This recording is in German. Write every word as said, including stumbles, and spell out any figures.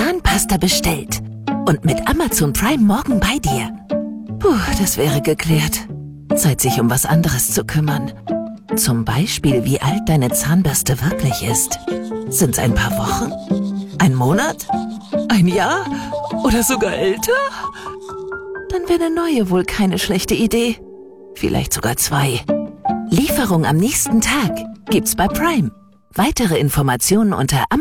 Zahnpasta bestellt und mit Amazon Prime morgen bei dir. Puh, das wäre geklärt. Zeit, sich um was anderes zu kümmern. Zum Beispiel, wie alt deine Zahnbürste wirklich ist. Sind's ein paar Wochen? Ein Monat? Ein Jahr? Oder sogar älter? Dann wäre eine neue wohl keine schlechte Idee. Vielleicht sogar zwei. Lieferung am nächsten Tag gibt's bei Prime. Weitere Informationen unter